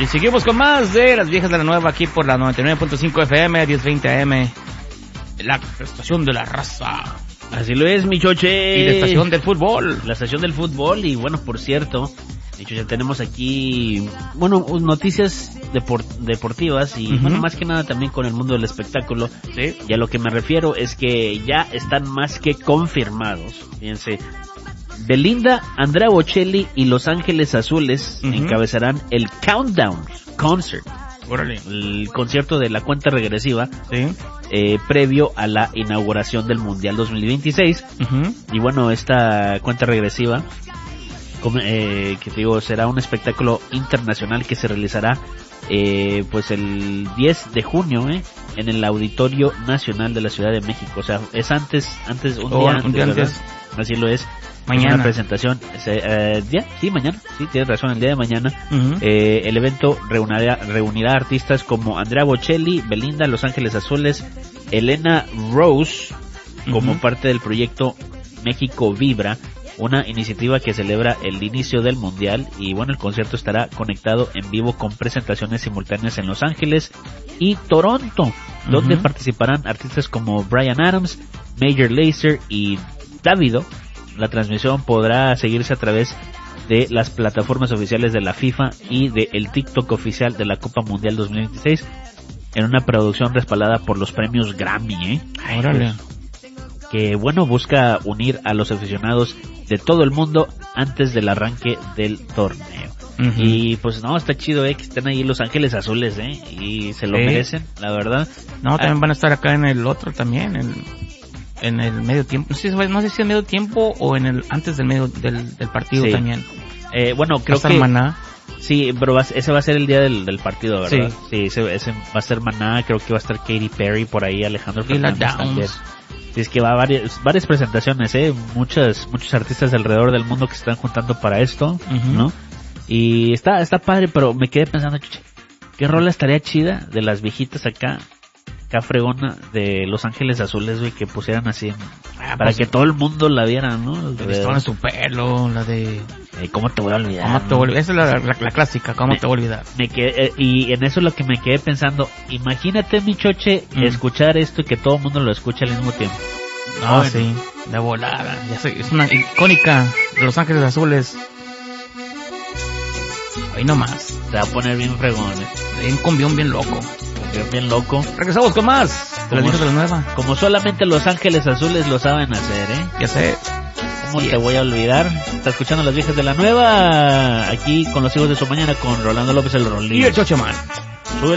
Y seguimos con más de Las Viejas de la Nueva aquí por la 99.5 FM, 1020 AM, la estación de la raza. Así lo es, mi choche. Y la estación del fútbol. La estación del fútbol. Y bueno, por cierto, mi choche, tenemos aquí, bueno, noticias deportivas y bueno, más que nada también con el mundo del espectáculo. Sí. Y a lo que me refiero es que ya están más que confirmados. Fíjense, Belinda, Andrea Bocelli y Los Ángeles Azules encabezarán el Countdown Concert. Órale. El concierto de la cuenta regresiva. Sí. Previo a la inauguración del Mundial 2026. Y bueno, esta cuenta regresiva, que te digo, será un espectáculo internacional que se realizará pues el 10 de junio en el Auditorio Nacional de la Ciudad de México. O sea, es antes un día antes. Así lo es. Mañana. Una presentación, mañana, sí, tienes razón, el día de mañana. El evento reunirá artistas como Andrea Bocelli, Belinda, Los Ángeles Azules, Elena Rose, como parte del proyecto México Vibra, una iniciativa que celebra el inicio del Mundial. Y bueno, el concierto estará conectado en vivo con presentaciones simultáneas en Los Ángeles y Toronto, donde participarán artistas como Bryan Adams, Major Lazer y Davido. La transmisión podrá seguirse a través de las plataformas oficiales de la FIFA y de el TikTok oficial de la Copa Mundial 2026, en una producción respaldada por los premios Grammy, Órale. Que bueno, busca unir a los aficionados de todo el mundo antes del arranque del torneo. Y pues no, está chido, que estén ahí Los Ángeles Azules, y se lo merecen, la verdad. No, también van a estar acá en el otro también, en el medio tiempo. No sé si en medio tiempo o en el antes del medio del partido también. Bueno, creo que Maná. Sí, pero ese va a ser el día del partido, ¿verdad? Sí, ese va a ser Maná. Creo que va a estar Katy Perry por ahí, Alejandro Fernández también. Sí, es que va a varias presentaciones, muchos artistas alrededor del mundo que se están juntando para esto, ¿no? Y está padre, pero me quedé pensando, ¿qué rola estaría chida de las viejitas acá fregona de Los Ángeles Azules, güey, que pusieran así para que todo el mundo la viera, ¿no? En su pelo, la de ¿cómo te voy a olvidar? Esa es la clásica, ¿cómo te voy a olvidar? Y en eso es lo que me quedé pensando. Imagínate, mi choche, escuchar esto y que todo el mundo lo escuche al mismo tiempo. No, sí, de volada. Es una icónica de Los Ángeles Azules. Ahí nomás. Se va a poner bien fregón, Un cumbión bien loco. Bien loco. Regresamos con más de Las Viejas de la Nueva. Como solamente Los Ángeles Azules lo saben hacer, Ya sé. ¿Cómo te voy a olvidar? Está escuchando Las Viejas de la Nueva, aquí con los hijos de su mañana, con Rolando López el Rolín. Y el Chocheman.